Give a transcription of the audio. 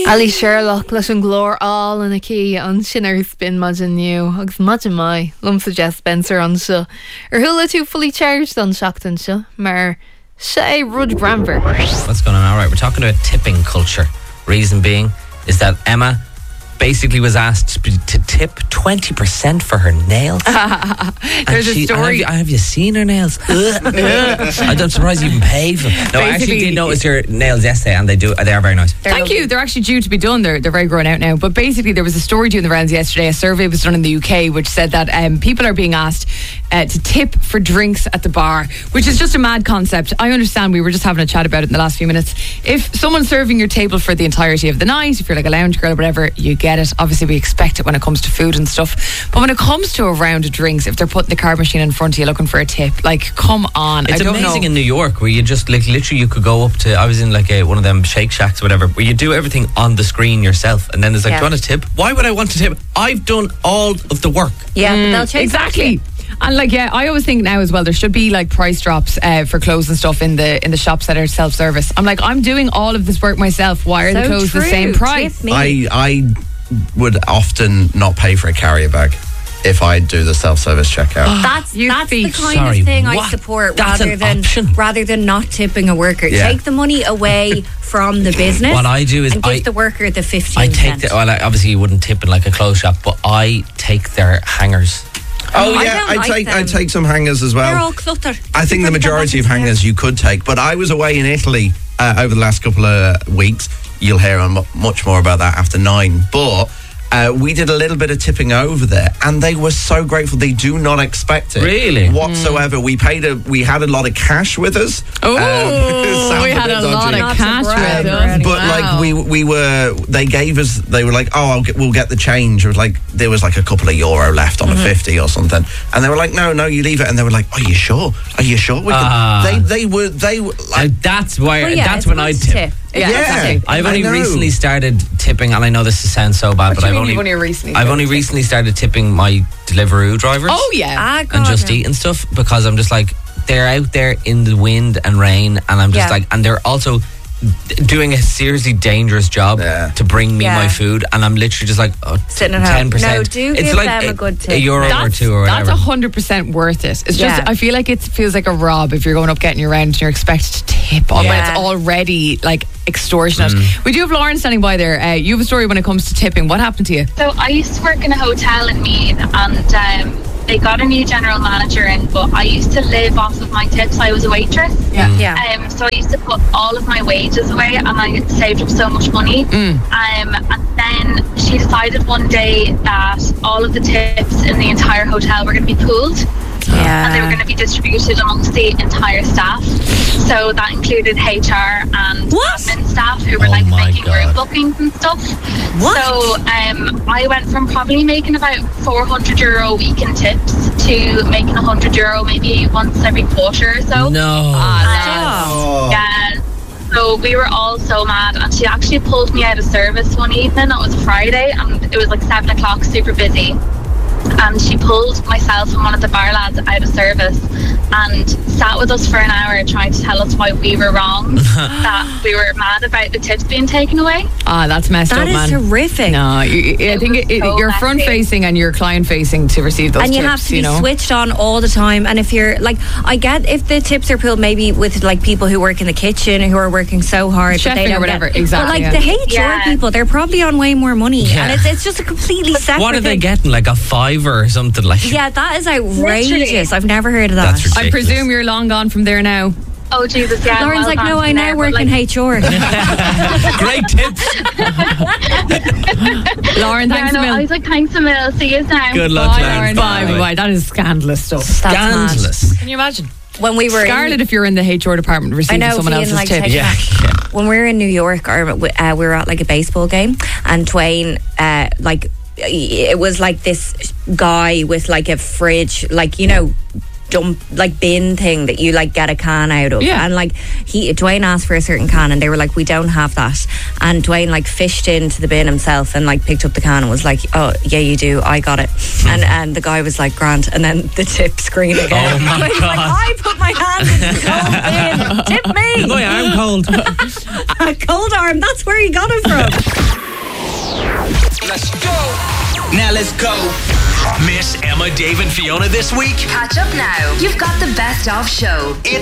Ali Sherlock leis an glór all in a cí an sinnar spin maidin new agus maidin mai lum suggest Spencer an seo thula tú fully charged an seachtain seo mar sé rud gramver. What's going on? All right, we're talking about tipping culture. Reason being is that Emma basically was asked to tip 20% for her nails. There's a story. Have you seen her nails? I'm surprised you even pay for them. No, I actually did notice your nails yesterday, and they are very nice. Thank you. They're actually due to be done. They're very grown out now. But basically, there was a story doing the rounds yesterday. A survey was done in the UK which said that people are being asked to tip for drinks at the bar, which is just a mad concept. I understand. We were just having a chat about it in the last few minutes. If someone's serving your table for the entirety of the night, if you're like a lounge girl or whatever, you get it. Obviously, we expect it when it comes to food and stuff. But when it comes to a round of drinks, if they're putting the card machine in front of you looking for a tip, like, come on. It's amazing in New York where you just, like, literally you could go up to, I was in like one of them Shake Shacks or whatever, where you do everything on the screen yourself, and then there's like, do you want a tip? Why would I want to tip? I've done all of the work. Yeah, but they'll change exactly. And like, yeah, I always think now as well, there should be like price drops for clothes and stuff in the shops that are self-service. I'm like, I'm doing all of this work myself. Why are the clothes the same price? I would often not pay for a carrier bag if I do the self-service checkout. That's the kind of thing I support rather than not tipping a worker. Yeah. Take the money away from the business. What I do is and give the worker the 15%. I take obviously you wouldn't tip in like a clothes shop, but I take their hangers. Oh yeah, I take some hangers as well. They're all cluttered. I think the majority of hangers you could take, but I was away in Italy over the last couple of weeks. You'll hear much more about that after 9. But we did a little bit of tipping over there, and they were so grateful. They do not expect it, really, whatsoever. We had a lot of cash with us. Oh, we had a lot of cash with us. But like they gave us. They were like, "Oh, we'll get the change." It was like there was like a couple of euro left on a 50 or something, and they were like, "No, you leave it." And they were like, "Are you sure? Are you sure?" They were like, that's why. That's when I tip. Yeah, exactly. I've only recently started tipping, and I know this sounds so bad, but I've only recently started tipping my Deliveroo drivers. Oh yeah, and Just Eat and stuff, because I'm just like, they're out there in the wind and rain, and I'm just like, and they're also doing a seriously dangerous job to bring me my food, and I'm literally just like, sitting at home. 10%. No, do it's give like them a good tip. €1 or $2 or whatever. That's 100% worth it. It's just, I feel like it feels like a rob if you're going up getting your round and you're expected to tip when it's already like extortionate. We do have Lauren standing by there. You have a story when it comes to tipping. What happened to you? So I used to work in a hotel in Meath, and they got a new general manager in, but I used to live off of my tips. I was a waitress. So I used to put all of my wages away, and I saved up so much money. And then she decided one day that all of the tips in the entire hotel were going to be pooled. And they were going to be distributed amongst the entire staff. So that included HR and admin staff who were making group bookings and stuff. So I went from probably making about €400 a week in tips to making €100 maybe once every quarter or so. Yeah. So we were all so mad, and she actually pulled me out of service one evening. It was a Friday, and it was like 7 o'clock, super busy. And she pulled myself and one of the bar lads out of service and sat with us for an hour trying to tell us why we were wrong, that we were mad about the tips being taken away. That's messed up, man. That is horrific. No, I think you're front facing and you're client facing to receive those tips. And you have to be switched on all the time. And if you're like, I get if the tips are pulled maybe with like people who work in the kitchen who are working so hard that they don't or whatever. Get, exactly. But like the HR people, they're probably on way more money, and it's just a completely separate. What are they getting? Like a $5 or something like? Yeah, that is outrageous. Literally. I've never heard of that. That's ridiculous. I presume you're long gone from there now. Oh Jesus, yeah. Lauren's like, no, I now work in HR. Great tips. Lauren, thanks a million. I was like, thanks a million. See you now. Good luck, Lauren. Bye. That is scandalous stuff. Scandalous. Can you imagine? When we were Scarlett, if you're in the HR department receiving someone else's tips. Yeah. When we were in New York, we were at like a baseball game, and Dwayne, it was like this guy with like a fridge, like, you know, dump, like bin thing that you like get a can out of, and like Dwayne asked for a certain can, and they were like, we don't have that, and Dwayne like fished into the bin himself and like picked up the can and was like, oh yeah, you do, I got it. And the guy was like, grand. And then the tip screen again. Oh my God. Like, I put my hand in the cold bin, tip me. My arm cold. Cold arm, that's where he got it from. Now let's go. Miss Emma, Dave and Fiona this week? Catch up now. You've got the best of show.